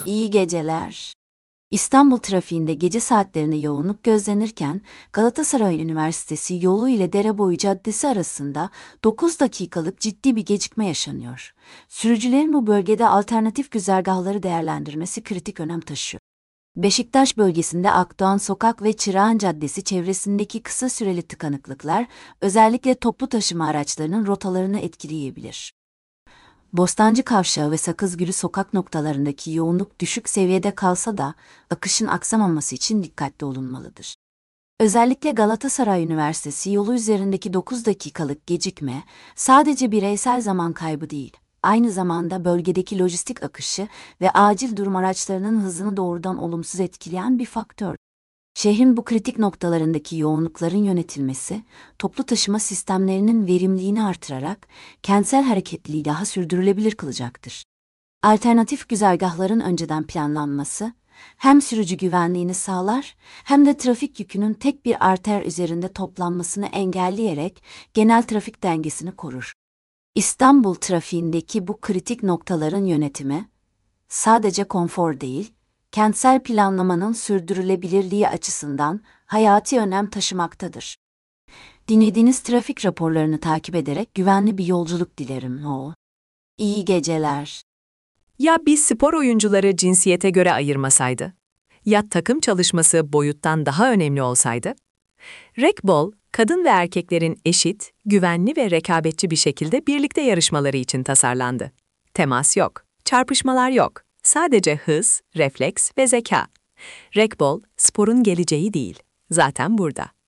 İyi geceler. İstanbul trafiğinde gece saatlerinde yoğunluk gözlenirken Galatasaray Üniversitesi yolu ile Dereboyu Caddesi arasında 9 dakikalık ciddi bir gecikme yaşanıyor. Sürücülerin bu bölgede alternatif güzergahları değerlendirmesi kritik önem taşıyor. Beşiktaş bölgesinde Akdoğan Sokak ve Çırağan Caddesi çevresindeki kısa süreli tıkanıklıklar özellikle toplu taşıma araçlarının rotalarını etkileyebilir. Bostancı Kavşağı ve Sakızgülü sokak noktalarındaki yoğunluk düşük seviyede kalsa da akışın aksamaması için dikkatli olunmalıdır. Özellikle Galatasaray Üniversitesi yolu üzerindeki 9 dakikalık gecikme sadece bireysel zaman kaybı değil, aynı zamanda bölgedeki lojistik akışı ve acil durum araçlarının hızını doğrudan olumsuz etkileyen bir faktör. Şehrin bu kritik noktalarındaki yoğunlukların yönetilmesi, toplu taşıma sistemlerinin verimliliğini artırarak kentsel hareketliliği daha sürdürülebilir kılacaktır. Alternatif güzergahların önceden planlanması, hem sürücü güvenliğini sağlar, hem de trafik yükünün tek bir arter üzerinde toplanmasını engelleyerek genel trafik dengesini korur. İstanbul trafiğindeki bu kritik noktaların yönetimi, sadece konfor değil, kentsel planlamanın sürdürülebilirliği açısından hayati önem taşımaktadır. Dinlediğiniz trafik raporlarını takip ederek güvenli bir yolculuk dilerim. İyi geceler. Ya biz spor oyuncuları cinsiyete göre ayırmasaydı? Ya takım çalışması boyuttan daha önemli olsaydı? Racquetball, kadın ve erkeklerin eşit, güvenli ve rekabetçi bir şekilde birlikte yarışmaları için tasarlandı. Temas yok, çarpışmalar yok. Sadece hız, refleks ve zeka. Racquetball, sporun geleceği değil, zaten burada.